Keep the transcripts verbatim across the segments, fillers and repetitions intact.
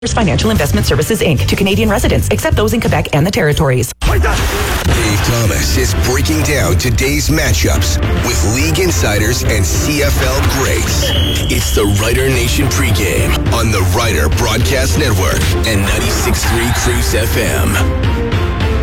Financial Investment Services, Incorporated to Canadian residents, except those in Quebec and the territories. Dave Thomas is breaking down today's matchups with league insiders and C F L greats. It's the Rider Nation pregame on the Rider Broadcast Network and ninety-six point three Cruise F M.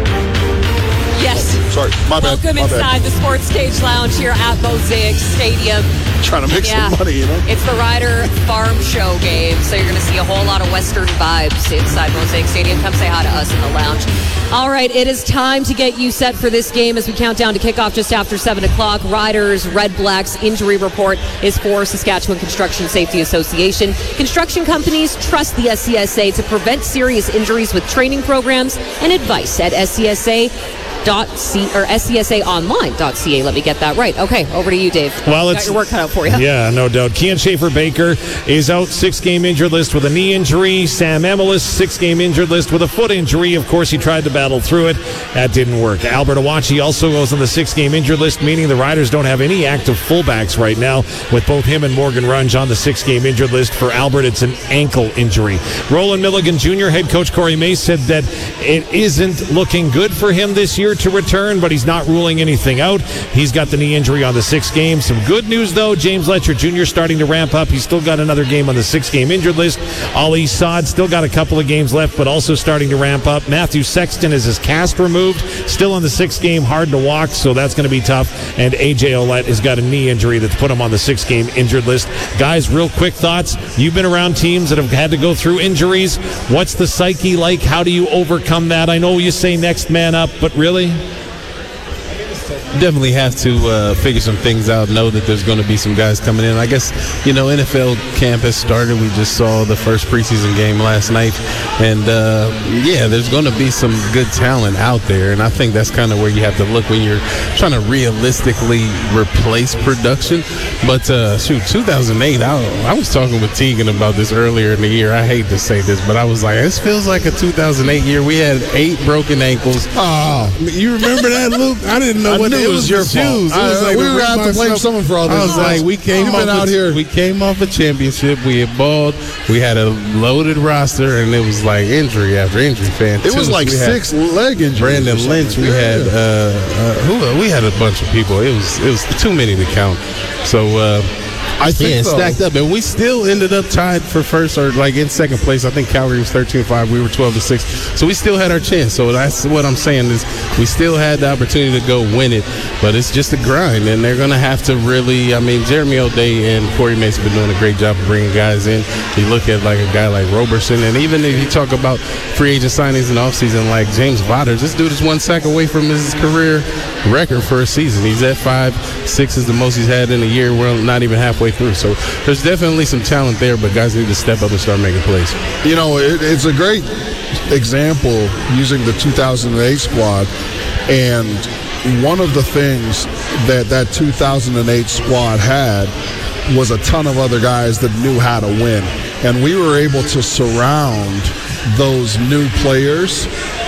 Yes. Sorry, my bad. Welcome my inside bad. the Sports Stage Lounge here at Mosaic Stadium. Trying to make yeah, some money, you know? It's the Rider Farm Show game, so you're going to see a whole lot of Western vibes inside Mosaic Stadium. Come say hi to us in the lounge. All right, it is time to get you set for this game as we count down to kickoff just after seven o'clock. Riders Red Blacks injury report is for Saskatchewan Construction Safety Association. Construction companies trust the S C S A to prevent serious injuries with training programs and advice at S C S A. Dot C or S C S A online dot C A. Let me get that right. Okay, over to you, Dave. Well, Got it's your work cut out for you. Yeah, no doubt. Kian Schaefer-Baker is out, six-game injured list with a knee injury. Sam Emelis, six-game injured list with a foot injury. Of course, he tried to battle through it. That didn't work. Albert Awachi also goes on the six-game injured list, meaning the Riders don't have any active fullbacks right now. With both him and Morgan Runge on the six-game injured list. For Albert, it's an ankle injury. Roland Milligan Junior Head coach Corey Mace said that it isn't looking good for him this year to return, but he's not ruling anything out. He's got the knee injury on the sixth game. Some good news, though. James Letcher Junior starting to ramp up. He's still got another game on the six-game injured list. Ali Saad still got a couple of games left, but also starting to ramp up. Matthew Sexton has his cast removed, still on the sixth game, hard to walk, so that's going to be tough. And A J Olette has got a knee injury that's put him on the six-game injured list. Guys, real quick thoughts. You've been around teams that have had to go through injuries. What's the psyche like? How do you overcome that? I know you say next man up, but really? Definitely have to uh, figure some things out, know that there's going to be some guys coming in. I guess, you know, N F L camp has started. We just saw the first preseason game last night. And, uh, yeah, there's going to be some good talent out there. And I think that's kind of where you have to look when you're trying to realistically replace production. But, uh, shoot, two thousand eight, I, I was talking with Tegan about this earlier in the year. I hate to say this, but I was like, this feels like a two thousand eight year. We had eight broken ankles. Oh, you remember that, Luke? I didn't know I what knew it it was your the fault. shoes. It I, was like we the were going to have to blame someone for all this. I was like, we came You've off been out a, here. We came off a championship. We had balled. We had a loaded roster, and it was like injury after injury. Fantastic. It was like we six leg injuries. Brandon Lynch. We yeah. had uh, uh, who? We had a bunch of people. It was it was too many to count. So. Uh, I think yeah, so. stacked up, and we still ended up tied for first or like in second place. I think Calgary was thirteen five. We were twelve to six. So we still had our chance. So that's what I'm saying is we still had the opportunity to go win it, but it's just a grind, and they're going to have to really. I mean, Jeremy O'Day and Corey Mace have been doing a great job of bringing guys in. You look at like a guy like Roberson, and even if you talk about free agent signings in the offseason, like James Vaughters, this dude is one sack away from his career record for a season. He's at five, six is the most he's had in a year. We're not even halfway through. So there's definitely some talent there, but guys need to step up and start making plays. You know, it, it's a great example using the two thousand eight squad, and one of the things that that two thousand eight squad had was a ton of other guys that knew how to win, and we were able to surround those new players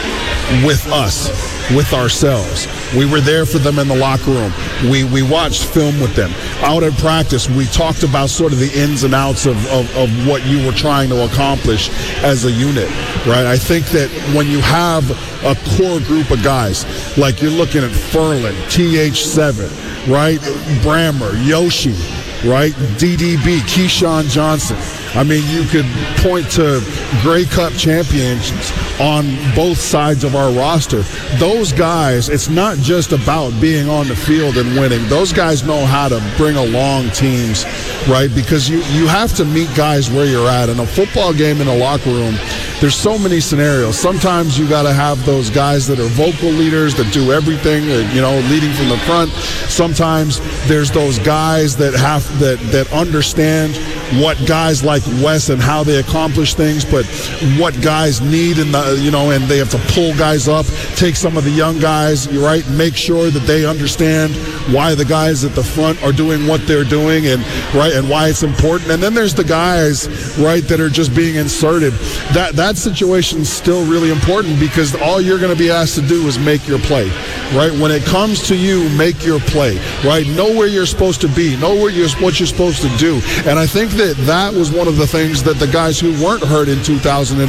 with us, with ourselves. We were there for them in the locker room. We we watched film with them. Out at practice, we talked about sort of the ins and outs of, of, of what you were trying to accomplish as a unit, right? I think that when you have a core group of guys, like you're looking at Furlan, T H seven, right? Brammer, Yoshi, right? D D B, Keyshawn Johnson. I mean, you could point to Grey Cup champions on both sides of our roster. Those guys, it's not just about being on the field and winning. Those guys know how to bring along teams, right? Because you, you have to meet guys where you're at. In a football game in a locker room, there's so many scenarios. Sometimes you got to have those guys that are vocal leaders that do everything, you know, leading from the front. Sometimes there's those guys that have that that understand what guys like Wes and how they accomplish things, but what guys need in the, you know, and they have to pull guys up, take some of the young guys, right, make sure that they understand why the guys at the front are doing what they're doing, and right, and why it's important. And then there's the guys, right, that are just being inserted. That that situation's still really important, because all you're going to be asked to do is make your play, right? When it comes to you, make your play, right? Know where you're supposed to be, know where you're, what you're supposed to do. And I think that that was one of the things that the guys who weren't hurt in two thousand